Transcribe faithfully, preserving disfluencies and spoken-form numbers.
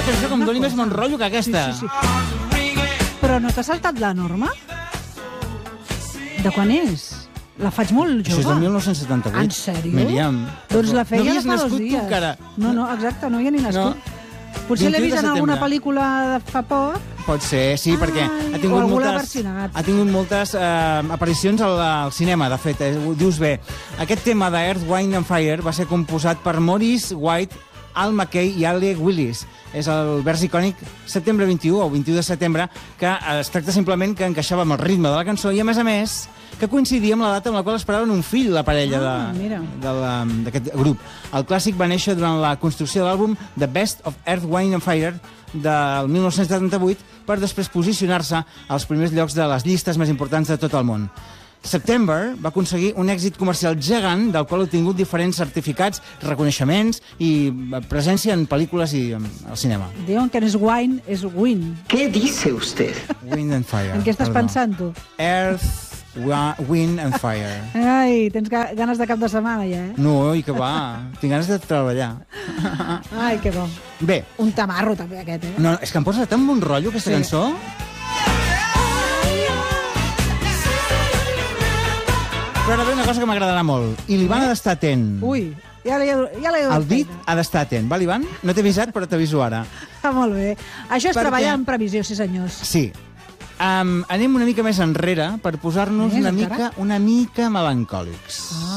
cançó que em doni més bon rotllo que aquesta. Sí, sí, sí. Però no t'ha saltat la norma? De quan és? La faig molt jove. Això és del mil nou-cents setanta-vuit. En sèrio? Míriam. Doncs la feia no de fa dos nascut dies. tu, encara. No, no, exacte, no hi ha ni nascut. No. Potser l'he vint-i-u vist de en alguna setembre. pel·lícula de fa poc. Pot ser, sí, Ai, perquè ha o tingut algú l'ha moltes, versionat. ha tingut moltes eh, aparicions al, al cinema, de fet. Eh, ho dius bé. Aquest tema de Earth, Wind and Fire va ser composat per Maurice White, Al McKay i Alec Willis. És el vers icònic setembre vint-i-u o vint-i-u de setembre, que eh, es tracta simplement que encaixava amb el ritme de la cançó i, a més a més, que coincidia amb la data amb la qual esperaven un fill, la parella Ah, mira. d'aquest grup. El clàssic va néixer durant la construcció de l'àlbum The Best of Earth, Wind and Fire del mil nou-cents setanta-vuit per després posicionar-se als primers llocs de les llistes més importants de tot el món. September va aconseguir un èxit comercial gegant del qual ha obtingut diferents certificats, reconeixements i presència en pel·lícules i al cinema. Diuen que no és wine, és win. ¿Qué dice usted? Wind and Fire. En què estàs perdó. pensant, tu? Earth, wa- Wind and Fire. Ai, tens ga- ganes de cap de setmana, ja, eh? No, i que va. Tinc ganes de treballar. Ai, que bo. Bé, Un tamarro, també, aquest, eh? no, és que em posa tan bon rotllo, aquesta Sí. cançó. Però ara ve una cosa que m'agradarà molt. I l'Ivan ha d'estar atent. Ui, ja l'he ja l'he El dit ha d'estar atent, val, Ivan? No t'he avisat, però t'aviso ara. Ah, molt bé. Això és Perquè- treballar en previsió, sí senyors. Sí. Um, anem una mica més enrere per posar-nos Més una encara? mica, una mica melancòlics. Ah.